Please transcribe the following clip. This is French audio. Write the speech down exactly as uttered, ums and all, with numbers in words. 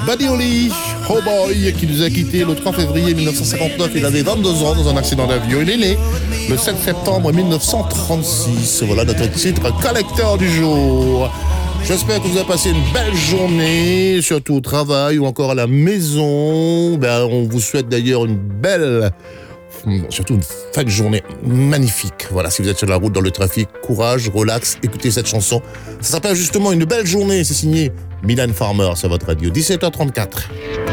Buddy Holly, Oh Boy, qui nous a quittés le trois février mille neuf cent cinquante-neuf. Il avait vingt-deux ans dans un accident d'avion. Il est né le sept septembre mille neuf cent trente-six. Voilà notre titre collecteur du jour. J'espère que vous avez passé une belle journée, surtout au travail ou encore à la maison. Ben, on vous souhaite d'ailleurs une belle, surtout une fin de journée magnifique. Voilà, si vous êtes sur la route, dans le trafic, courage, relax, écoutez cette chanson. Ça s'appelle justement Une belle journée, c'est signé Mylène Farmer sur votre radio. dix-sept heures trente-quatre.